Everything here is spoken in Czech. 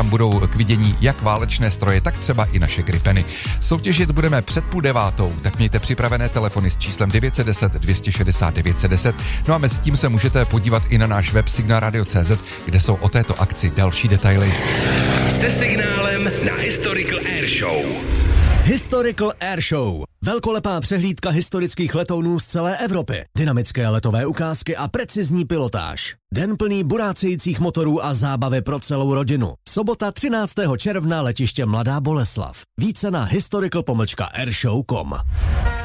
tam budou k vidění jak válečné stroje, tak třeba i naše Gripeny. Soutěžit budeme před 8:30, tak mějte připravené telefony s číslem 910 260 910. No a mezi tím se můžete podívat i na náš web signalradio.cz, kde jsou o této akci další detaily. Se Signálem na Historical Air Show. Historical Air Show. Velkolepá přehlídka historických letounů z celé Evropy. Dynamické letové ukázky a precizní pilotáž. Den plný burácejících motorů a zábavy pro celou rodinu. Sobota 13. června letiště Mladá Boleslav. Více na historical-airshow.com.